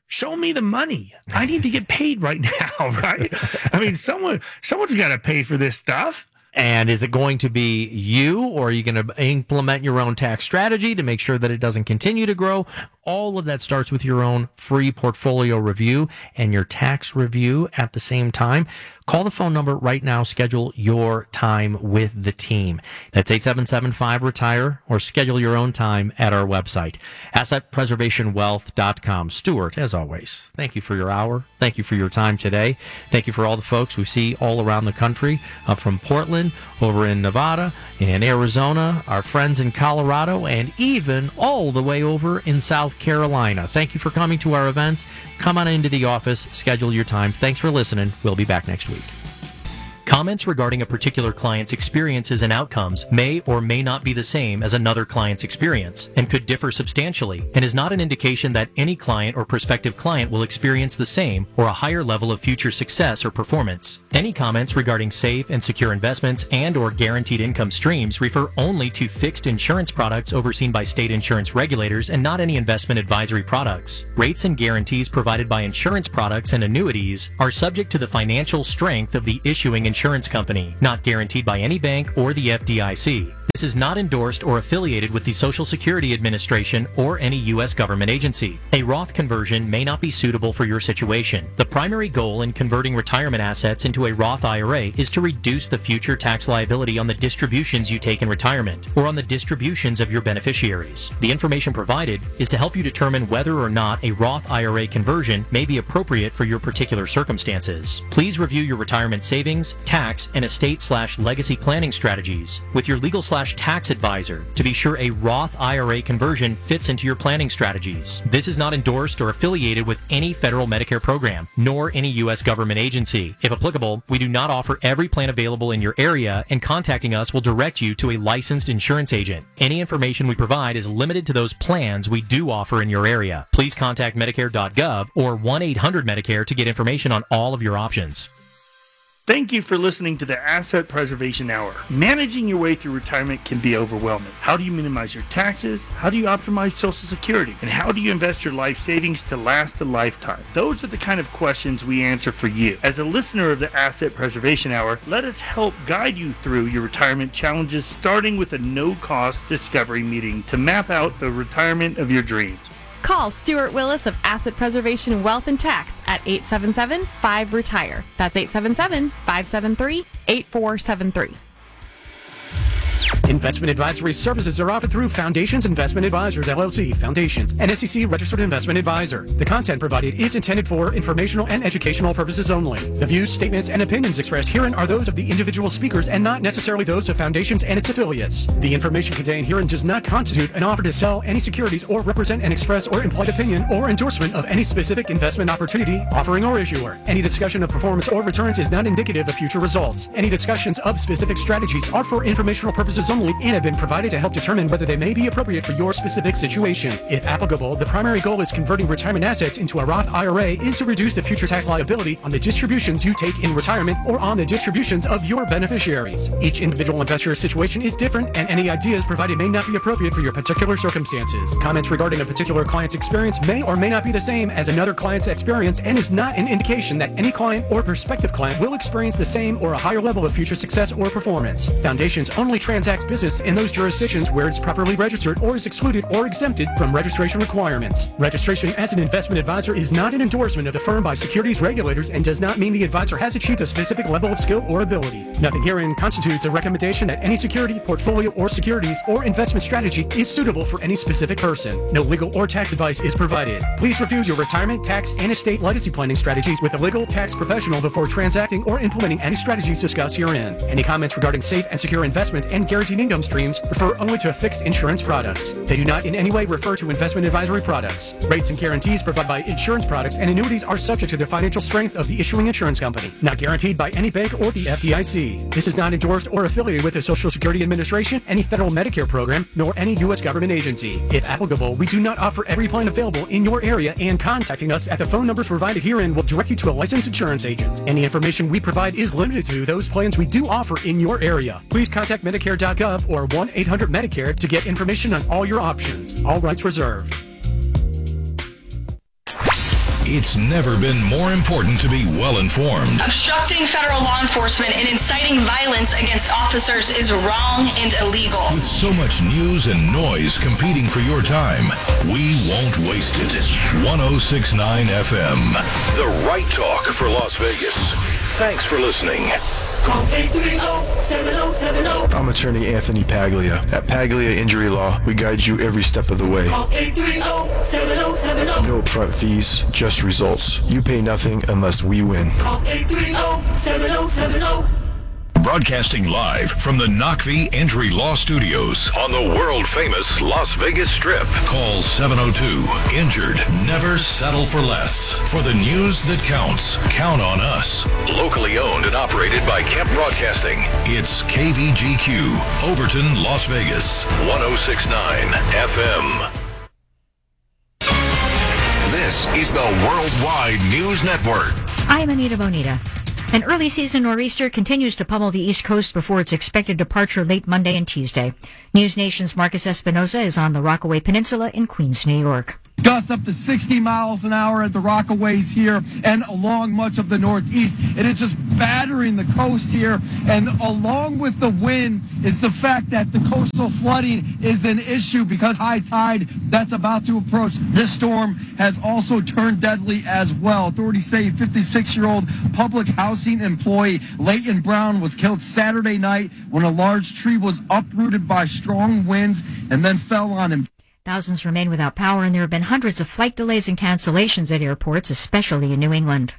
show me the money. I need to get paid right now, right? I mean, someone someone's got to pay for this stuff. And is it going to be you, or are you going to implement your own tax strategy to make sure that it doesn't continue to grow? All of that starts with your own free portfolio review and your tax review at the same time. Call the phone number right now. Schedule your time with the team. That's eight seven seven, five, retire, or schedule your own time at our website, asset preservation wealth dot com. Stuart, as always, thank you for your hour. Thank you for your time today. Thank you for all the folks we see all around the country, uh, from Portland, over in Nevada, in Arizona, our friends in Colorado, and even all the way over in South Carolina. Thank you for coming to our events. Come on into the office, schedule your time. Thanks for listening. We'll be back next week. Comments regarding a particular client's experiences and outcomes may or may not be the same as another client's experience and could differ substantially, and is not an indication that any client or prospective client will experience the same or a higher level of future success or performance. Any comments regarding safe and secure investments and or guaranteed income streams refer only to fixed insurance products overseen by state insurance regulators and not any investment advisory products. Rates and guarantees provided by insurance products and annuities are subject to the financial strength of the issuing insurance insurance company, not guaranteed by any bank or the F D I C. This is not endorsed or affiliated with the Social Security Administration or any U S government agency. A Roth conversion may not be suitable for your situation. The primary goal in converting retirement assets into a Roth I R A is to reduce the future tax liability on the distributions you take in retirement or on the distributions of your beneficiaries. The information provided is to help you determine whether or not a Roth I R A conversion may be appropriate for your particular circumstances. Please review your retirement savings, tax, and estate slash legacy planning strategies with your legal slash tax advisor to be sure a Roth I R A conversion fits into your planning strategies. This is not endorsed or affiliated with any federal Medicare program, nor any U S government agency. If applicable, we do not offer every plan available in your area, and contacting us will direct you to a licensed insurance agent. Any information we provide is limited to those plans we do offer in your area. Please contact Medicare dot gov or one eight hundred Medicare to get information on all of your options. Thank you for listening to the Asset Preservation Hour. Managing your way through retirement can be overwhelming. How do you minimize your taxes? How do you optimize Social Security? And how do you invest your life savings to last a lifetime? Those are the kind of questions we answer for you. As a listener of the Asset Preservation Hour, let us help guide you through your retirement challenges, starting with a no-cost discovery meeting to map out the retirement of your dreams. Call Stuart Willis of Asset Preservation Wealth and Tax at eight seven seven, five, retire. That's eight seven seven, five seven three, eight four seven three. Investment advisory services are offered through Foundations Investment Advisors, L L C, Foundations, an S E C-registered investment advisor. The content provided is intended for informational and educational purposes only. The views, statements, and opinions expressed herein are those of the individual speakers and not necessarily those of Foundations and its affiliates. The information contained herein does not constitute an offer to sell any securities or represent an express or implied opinion or endorsement of any specific investment opportunity, offering, or issuer. Any discussion of performance or returns is not indicative of future results. Any discussions of specific strategies are for informational purposes only and have been provided to help determine whether they may be appropriate for your specific situation. If applicable, the primary goal is converting retirement assets into a Roth I R A is to reduce the future tax liability on the distributions you take in retirement or on the distributions of your beneficiaries. Each individual investor's situation is different, and any ideas provided may not be appropriate for your particular circumstances. Comments regarding a particular client's experience may or may not be the same as another client's experience and is not an indication that any client or prospective client will experience the same or a higher level of future success or performance. Foundations only transacts business in those jurisdictions where it's properly registered or is excluded or exempted from registration requirements. Registration as an investment advisor is not an endorsement of the firm by securities regulators and does not mean the advisor has achieved a specific level of skill or ability. Nothing herein constitutes a recommendation that any security, portfolio, or securities or investment strategy is suitable for any specific person. No legal or tax advice is provided. Please review your retirement, tax, and estate legacy planning strategies with a legal tax professional before transacting or implementing any strategies discussed herein. Any comments regarding safe and secure investments and guaranteed income streams refer only to fixed insurance products. They do not in any way refer to investment advisory products. Rates and guarantees provided by insurance products and annuities are subject to the financial strength of the issuing insurance company, not guaranteed by any bank or the F D I C. This is not endorsed or affiliated with the Social Security Administration, any federal Medicare program, nor any U S government agency. If applicable, we do not offer every plan available in your area, and contacting us at the phone numbers provided herein will direct you to a licensed insurance agent. Any information we provide is limited to those plans we do offer in your area. Please contact Medicare dot gov or one eight hundred Medicare to get information on all your options. All rights reserved. It's never been more important to be well-informed. Obstructing federal law enforcement and inciting violence against officers is wrong and illegal. With so much news and noise competing for your time, we won't waste it. one oh six point nine F M, the right talk for Las Vegas. Thanks for listening. Call eight three zero, seven zero seven zero. I'm attorney Anthony Paglia. At Paglia Injury Law, we guide you every step of the way. Call eight three zero, seven zero seven zero. No upfront fees, just results. You pay nothing unless we win. Call eight three zero, seven zero seven zero. Broadcasting live from the Knockvee Injury Law Studios on the world-famous Las Vegas Strip. Call seven oh two, injured. Never settle for less. For the news that counts, count on us. Locally owned and operated by Kemp Broadcasting. It's K V G Q, Overton, Las Vegas, one oh six point nine F M. This is the Worldwide News Network. I'm Anita Bonita. An early season nor'easter continues to pummel the East Coast before its expected departure late Monday and Tuesday. News Nation's Marcus Espinosa is on the Rockaway Peninsula in Queens, New York. Gusts up to sixty miles an hour at the Rockaways here and along much of the Northeast. It is just battering the coast here. And along with the wind is the fact that the coastal flooding is an issue because high tide that's about to approach. This storm has also turned deadly as well. Authorities say fifty-six-year-old public housing employee Leighton Brown was killed Saturday night when a large tree was uprooted by strong winds and then fell on him. Thousands remain without power, and there have been hundreds of flight delays and cancellations at airports, especially in New England.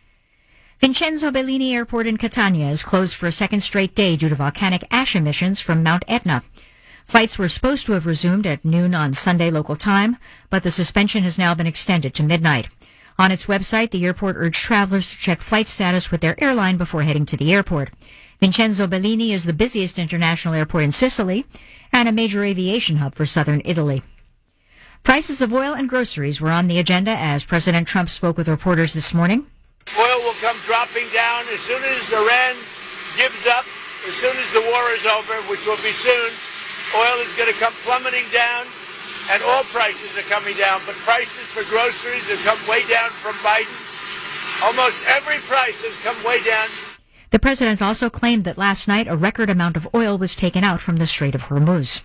Vincenzo Bellini Airport in Catania is closed for a second straight day due to volcanic ash emissions from Mount Etna. Flights were supposed to have resumed at noon on Sunday local time, but the suspension has now been extended to midnight. On its website, the airport urged travelers to check flight status with their airline before heading to the airport. Vincenzo Bellini is the busiest international airport in Sicily and a major aviation hub for southern Italy. Prices of oil and groceries were on the agenda as President Trump spoke with reporters this morning. Oil will come dropping down as soon as Iran gives up, as soon as the war is over, which will be soon. Oil is going to come plummeting down, and all prices are coming down, but prices for groceries have come way down from Biden. Almost every price has come way down. The president also claimed that last night a record amount of oil was taken out from the Strait of Hormuz.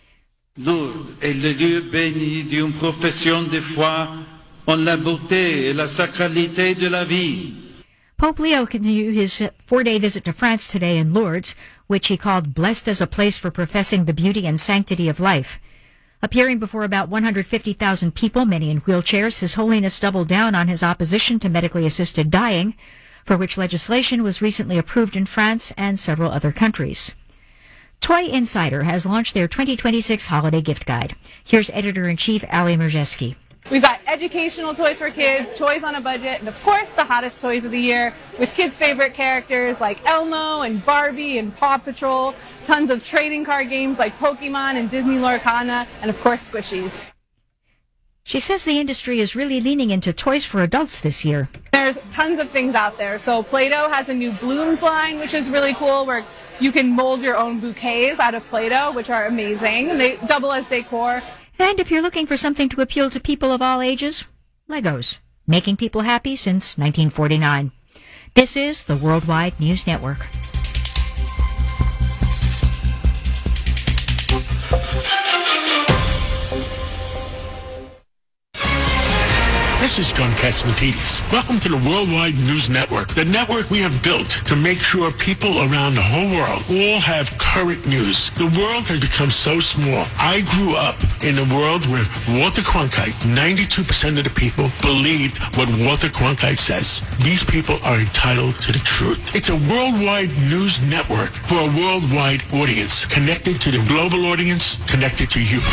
Lourdes est le lieu béni d'une profession de foi en la beauté et la sacralité de la vie. Pope Leo continued his four-day visit to France today in Lourdes, which he called blessed as a place for professing the beauty and sanctity of life. Appearing before about one hundred fifty thousand people, many in wheelchairs, His Holiness doubled down on his opposition to medically assisted dying, for which legislation was recently approved in France and several other countries. Toy Insider has launched their twenty twenty-six holiday gift guide. Here's editor-in-chief Ali Merzeski. We've got educational toys for kids, toys on a budget, and of course the hottest toys of the year with kids' favorite characters like Elmo and Barbie and Paw Patrol, tons of trading card games like Pokemon and Disney Lorcana, and of course Squishies. She says the industry is really leaning into toys for adults this year. There's tons of things out there. So Play-Doh has a new Blooms line, which is really cool, where you can mold your own bouquets out of Play-Doh, which are amazing, and they double as decor. And if you're looking for something to appeal to people of all ages, Legos, making people happy since nineteen forty-nine. This is the Worldwide News Network. This is John Catsimatidis. Welcome to the Worldwide News Network, the network we have built to make sure people around the whole world all have current news. The world has become so small. I grew up in a world where Walter Cronkite, ninety-two percent of the people believed what Walter Cronkite says. These people are entitled to the truth. It's a worldwide news network for a worldwide audience, connected to the global audience, connected to you.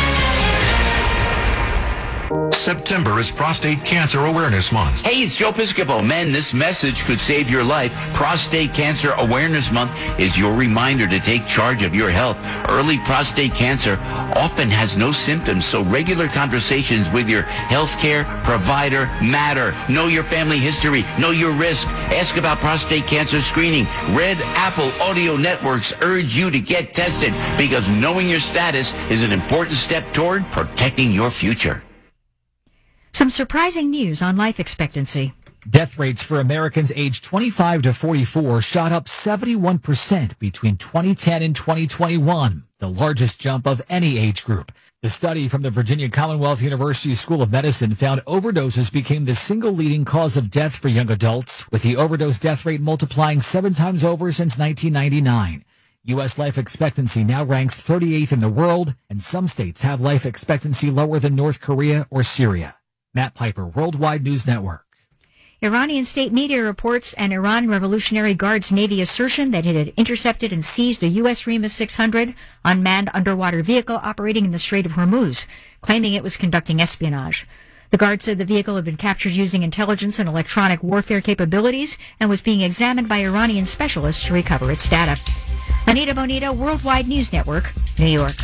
September is Prostate Cancer Awareness Month. Hey, it's Joe Piscopo. Man, this message could save your life. Prostate Cancer Awareness Month is your reminder to take charge of your health. Early prostate cancer often has no symptoms, so regular conversations with your healthcare provider matter. Know your family history. Know your risk. Ask about prostate cancer screening. Red Apple Audio Networks urge you to get tested because knowing your status is an important step toward protecting your future. Some surprising news on life expectancy. Death rates for Americans aged twenty-five to forty-four shot up seventy-one percent between twenty ten and twenty twenty-one, the largest jump of any age group. The study from the Virginia Commonwealth University School of Medicine found overdoses became the single leading cause of death for young adults, with the overdose death rate multiplying seven times over since nineteen ninety-nine. U S life expectancy now ranks thirty-eighth in the world, and some states have life expectancy lower than North Korea or Syria. Matt Piper, Worldwide News Network. Iranian state media reports an Iran Revolutionary Guard's Navy assertion that it had intercepted and seized a U S Remus six hundred unmanned underwater vehicle operating in the Strait of Hormuz, claiming it was conducting espionage. The Guard said the vehicle had been captured using intelligence and electronic warfare capabilities and was being examined by Iranian specialists to recover its data. Anita Bonita, Worldwide News Network, New York.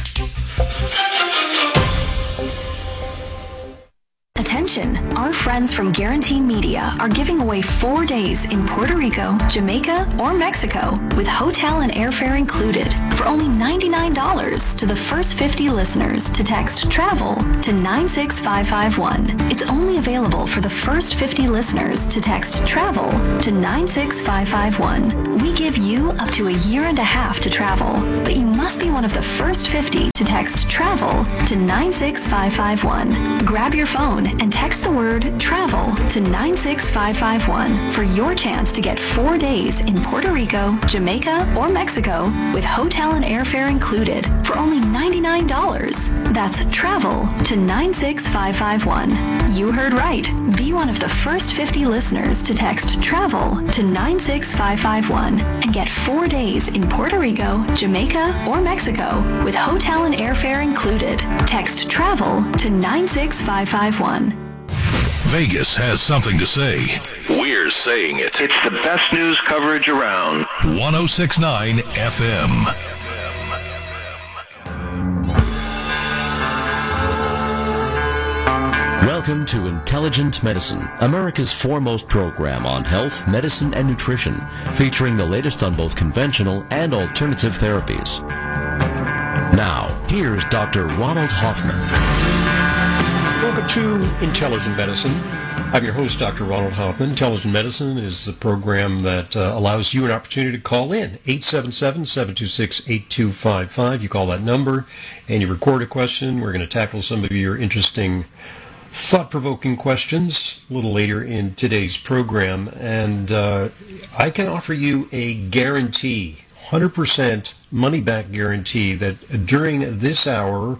Attention, our friends from Guarantee Media are giving away four days in Puerto Rico, Jamaica, or Mexico with hotel and airfare included for only ninety-nine dollars to the first fifty listeners to text TRAVEL to nine six five five one. It's only available for the first fifty listeners to text TRAVEL to nine six five five one. We give you up to a year and a half to travel, but you must be one of the first fifty to text TRAVEL to nine six five five one. Grab your phone and text the word TRAVEL to nine six five five one for your chance to get four days in Puerto Rico, Jamaica, or Mexico with hotel and airfare included for only ninety-nine dollars. That's TRAVEL to nine six five five one. You heard right. Be one of the first fifty listeners to text TRAVEL to nine six five five one and get four days in Puerto Rico, Jamaica, or Mexico with hotel and airfare included. Text TRAVEL to nine six five five one. Vegas has something to say. We're saying it. It's the best news coverage around. one oh six point nine F M. Welcome to Intelligent Medicine, America's foremost program on health, medicine, and nutrition, featuring the latest on both conventional and alternative therapies. Now, here's Doctor Ronald Hoffman. Welcome to Intelligent Medicine. I'm your host, Doctor Ronald Hoffman. Intelligent Medicine is the program that uh, allows you an opportunity to call in. eight seven seven, seven two six, eight two five five. You call that number and you record a question. We're going to tackle some of your interesting, thought-provoking questions a little later in today's program. And uh, I can offer you a guarantee, one hundred percent money-back guarantee, that during this hour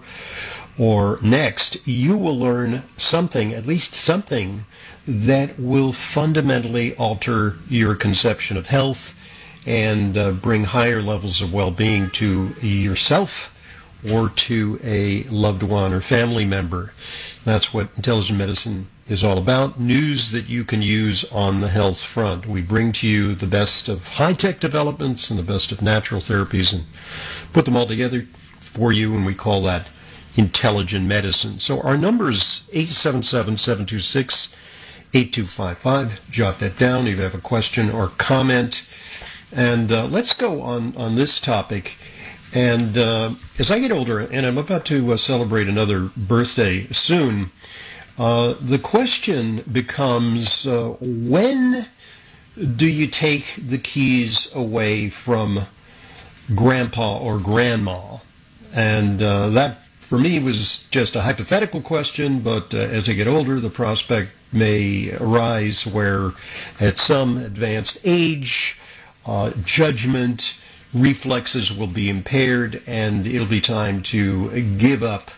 or next, you will learn something, at least something, that will fundamentally alter your conception of health and uh, bring higher levels of well-being to yourself or to a loved one or family member. That's what Intelligent Medicine is all about. News that you can use on the health front. We bring to you the best of high-tech developments and the best of natural therapies and put them all together for you, and we call that Intelligent Medicine. So our number is eight seven seven, seven two six, eight two five five. Jot that down if you have a question or comment. And uh, let's go on, on this topic. And uh, as I get older, and I'm about to uh, celebrate another birthday soon, uh, the question becomes, uh, when do you take the keys away from grandpa or grandma? And uh, that, for me, was just a hypothetical question, but uh, as I get older, the prospect may arise where at some advanced age, uh, judgment, reflexes will be impaired, and it'll be time to give up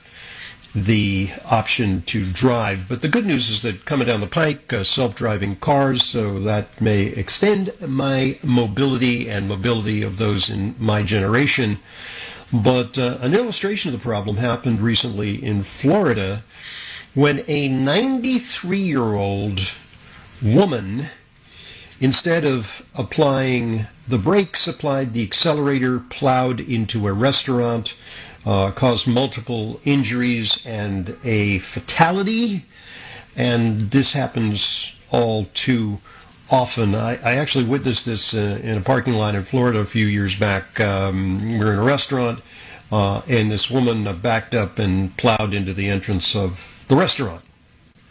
the option to drive. But the good news is that coming down the pike, uh, self-driving cars, so that may extend my mobility and mobility of those in my generation. But uh, an illustration of the problem happened recently in Florida when a ninety-three-year-old woman, instead of applying the brakes, applied the accelerator, plowed into a restaurant, uh, caused multiple injuries and a fatality. And this happens all too often. I, I actually witnessed this uh, in a parking lot in Florida a few years back. Um, we were in a restaurant, uh, and this woman uh, backed up and plowed into the entrance of the restaurant.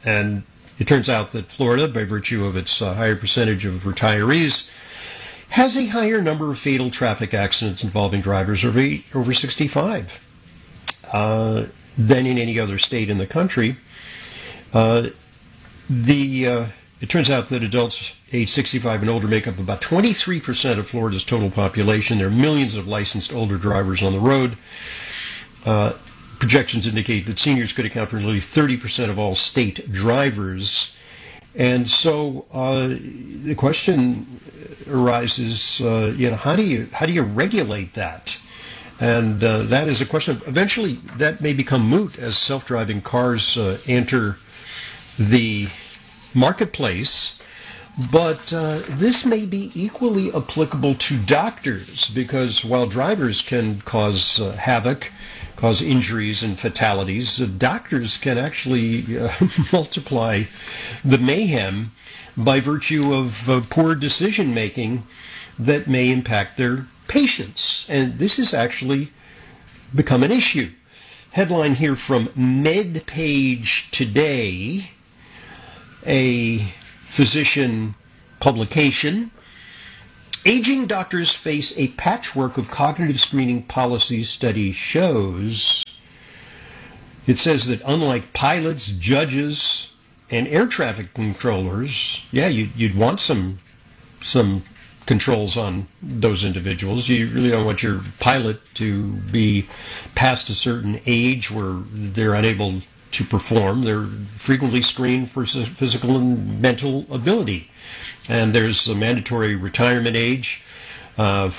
And it turns out that Florida, by virtue of its uh, higher percentage of retirees, has a higher number of fatal traffic accidents involving drivers over, over sixty-five uh, than in any other state in the country. Uh, the uh, it turns out that adults age sixty-five and older make up about twenty-three percent of Florida's total population. There are millions of licensed older drivers on the road. Uh, projections indicate that seniors could account for nearly thirty percent of all state drivers. And so uh, the question arises, uh, you know, how do you how do you regulate that? And uh, that is a question. Eventually, that may become moot as self-driving cars uh, enter the marketplace. But uh, this may be equally applicable to doctors, because while drivers can cause uh, havoc, cause injuries and fatalities, uh, doctors can actually uh, multiply the mayhem by virtue of uh, poor decision making that may impact their patients. And this has actually become an issue. Headline here from MedPage Today, a physician publication. Aging doctors face a patchwork of cognitive screening policies, study shows. It says that unlike pilots, judges, and air traffic controllers, yeah, you'd, you'd want some some controls on those individuals. You really don't want your pilot to be past a certain age where they're unable to perform. They're frequently screened for physical and mental ability. And there's a mandatory retirement age uh,